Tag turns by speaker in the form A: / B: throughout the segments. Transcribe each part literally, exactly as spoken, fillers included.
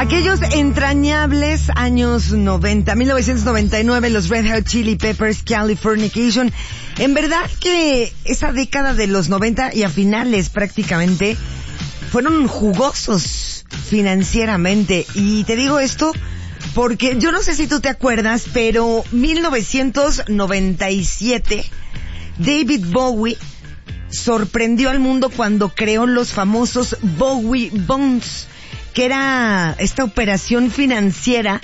A: Aquellos entrañables años noventa, mil novecientos noventa y nueve, los Red Hot Chili Peppers, Californication. En verdad que esa década de los noventa y a finales prácticamente fueron jugosos financieramente. Y te digo esto porque yo no sé si tú te acuerdas, pero mil novecientos noventa y siete, David Bowie sorprendió al mundo cuando creó los famosos Bowie Bonds, que era esta operación financiera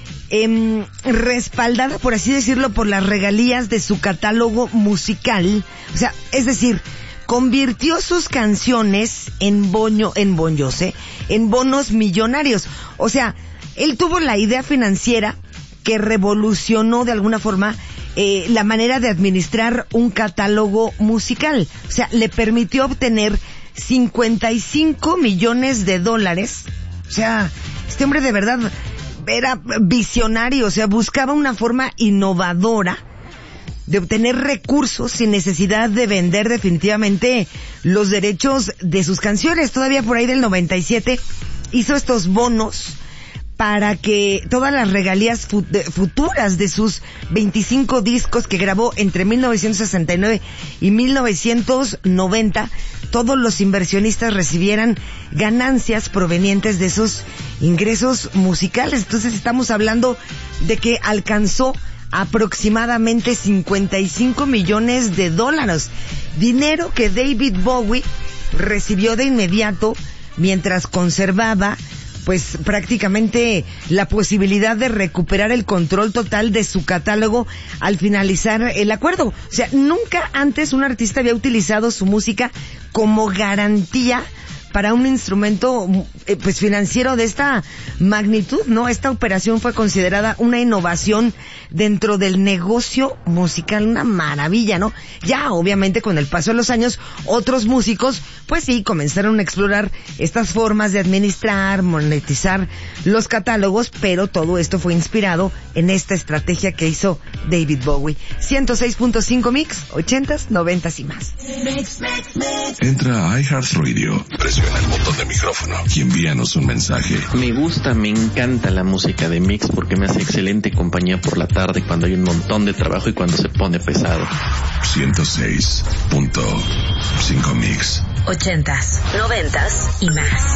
A: eh, respaldada, por así decirlo, por las regalías de su catálogo musical. O sea, es decir, convirtió sus canciones en boño, en boños, ¿eh? en bonos millonarios. O sea, él tuvo la idea financiera que revolucionó de alguna forma eh, la manera de administrar un catálogo musical. O sea, le permitió obtener cincuenta y cinco millones de dólares. O sea, este hombre de verdad era visionario, o sea, buscaba una forma innovadora de obtener recursos sin necesidad de vender definitivamente los derechos de sus canciones. Todavía por ahí del noventa y siete hizo estos bonos para que todas las regalías futuras de sus veinticinco discos que grabó entre mil novecientos sesenta y nueve y mil novecientos noventa, todos los inversionistas recibieran ganancias provenientes de esos ingresos musicales. Entonces estamos hablando de que alcanzó aproximadamente cincuenta y cinco millones de dólares, dinero que David Bowie recibió de inmediato mientras conservaba pues prácticamente la posibilidad de recuperar el control total de su catálogo al finalizar el acuerdo. O sea, nunca antes un artista había utilizado su música como garantía para un instrumento eh, pues financiero de esta magnitud, ¿no? Esta operación fue considerada una innovación dentro del negocio musical, una maravilla, ¿no? Ya, obviamente, con el paso de los años, otros músicos, pues sí, comenzaron a explorar estas formas de administrar, monetizar los catálogos, pero todo esto fue inspirado en esta estrategia que hizo David Bowie. ciento seis punto cinco Mix, ochentas, noventas y más.
B: Entra a iHeartRadio, presiona el botón de micrófono y envíanos un mensaje.
C: Me gusta, me encanta la música de Mix porque me hace excelente compañía por la tarde cuando hay un montón de trabajo y cuando se pone pesado.
B: ciento seis punto cinco Mix.
D: Ochentas, noventas y más.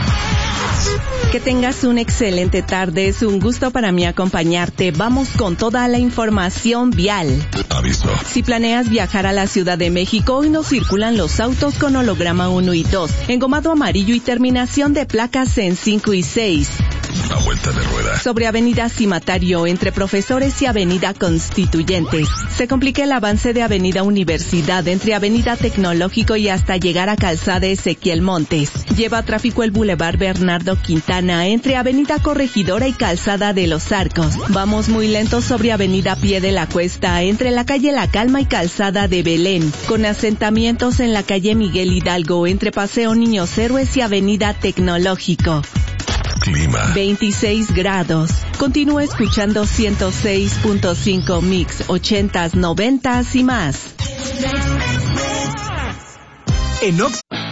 E: Que tengas una excelente tarde, es un gusto para mí acompañarte. Vamos con toda la información vial.
B: Aviso.
E: Si planeas viajar a la Ciudad de México, hoy no circulan los autos con holograma uno y dos, engomado amarillo y terminación de placas en cinco y seis.
B: Una vuelta de rueda.
E: Sobre Avenida Cimatario, entre Profesores y Avenida Constituyentes. Se complica el avance de Avenida Universidad, entre Avenida Tecnológico y hasta llegar a Calzada Ezequiel Montes. Lleva tráfico el Boulevard Bernardo Quintana, entre Avenida Corregidora y Calzada de los Arcos. Vamos muy lentos sobre Avenida Pie de la Cuesta, entre la calle La Calma y Calzada de Belén. Con asentamientos en la calle Miguel Hidalgo, entre Paseo Niños Héroes y Avenida Tecnológico.
B: Clima.
E: veintiséis grados. Continúa escuchando ciento seis punto cinco Mix, ochentas, noventas y más.
F: En Ox